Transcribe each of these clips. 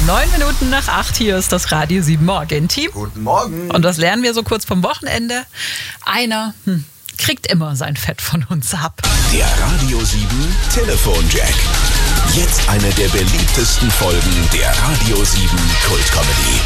9 Minuten nach 8, hier ist das Radio 7 Morgen-Team. Guten Morgen. Und das lernen wir so kurz vom Wochenende. Einer kriegt immer sein Fett von uns ab. Der Radio 7 Telefonjack. Jetzt eine der beliebtesten Folgen der Radio 7 Kultcomedy.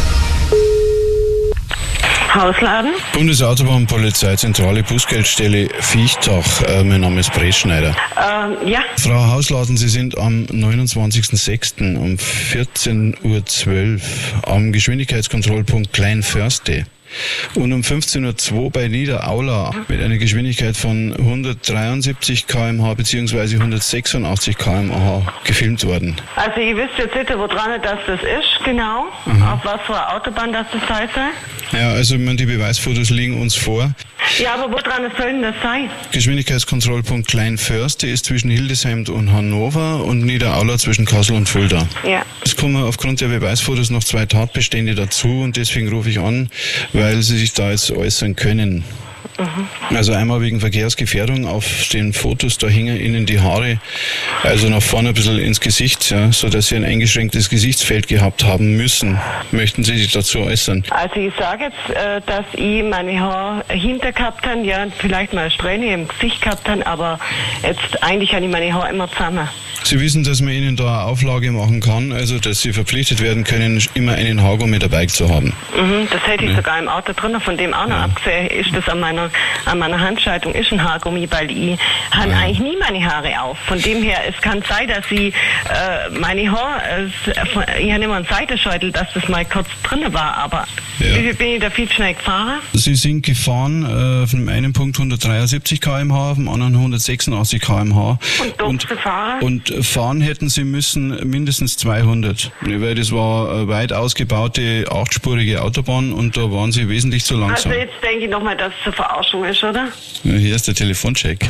Hausladen? Bundesautobahnpolizeizentrale Bußgeldstelle Viechtach. Mein Name ist Breschneider. Ja. Frau Hausladen, Sie sind am 29.06. um 14.12 Uhr am Geschwindigkeitskontrollpunkt Kleinförste und um 15.02 Uhr bei Niederaula mit einer Geschwindigkeit von 173 km/h bzw. 186 km/h gefilmt worden. Also ihr wisst jetzt nicht, woran das ist, genau. Auf was für eine Autobahn das sein soll? Ja, also die Beweisfotos liegen uns vor. Ja, aber woran soll denn das sein? Geschwindigkeitskontrollpunkt Kleinförste ist zwischen Hildesheim und Hannover und Niederaula zwischen Kassel und Fulda. Ja. Es kommen aufgrund der Beweisfotos noch 2 Tatbestände dazu und deswegen rufe ich an, weil Sie sich da jetzt äußern können. Also einmal wegen Verkehrsgefährdung. Auf den Fotos, da hängen Ihnen die Haare also nach vorne ein bisschen ins Gesicht, ja, sodass Sie ein eingeschränktes Gesichtsfeld gehabt haben müssen. Möchten Sie sich dazu äußern? Also ich sage jetzt, dass ich meine Haare hinter gehabt habe, ja, vielleicht mal eine Strähne im Gesicht gehabt habe, aber jetzt eigentlich habe ich meine Haare immer zusammen. Sie wissen, dass man Ihnen da eine Auflage machen kann, also dass Sie verpflichtet werden können, immer einen Haargummi dabei zu haben. Das hätte ich sogar im Auto drin, von dem auch noch abgesehen ist das an meiner Handschaltung ist ein Haargummi, weil ich habe eigentlich nie meine Haare auf. Von dem her, es kann sein, dass ich meine Haare, ich habe immer einen Seitenscheitel, dass das mal kurz drin war, aber wie viel bin ich da viel schnell gefahren? Sie sind gefahren von einem Punkt 173 km/h, vom anderen 186 km/h. Und gefahren? Und fahren hätten Sie müssen mindestens 200, weil das war eine weit ausgebaute 8-spurige Autobahn und da waren Sie wesentlich zu langsam. Also jetzt denke ich nochmal, dass es eine Verarschung ist, oder? Ja, hier ist der Telefoncheck.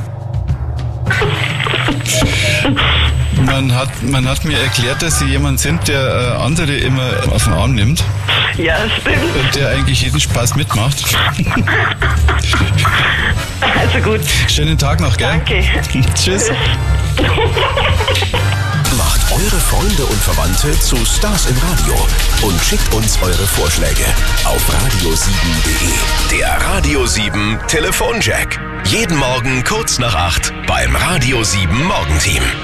Man hat mir erklärt, dass Sie jemand sind, der andere immer auf den Arm nimmt. Ja, stimmt. Und der eigentlich jeden Spaß mitmacht. Also gut. Schönen Tag noch, gell? Danke. Tschüss. Macht eure Freunde und Verwandte zu Stars im Radio und schickt uns eure Vorschläge auf radio7.de. Der Radio 7 Telefonjack. Jeden Morgen kurz nach 8 beim Radio 7 Morgenteam.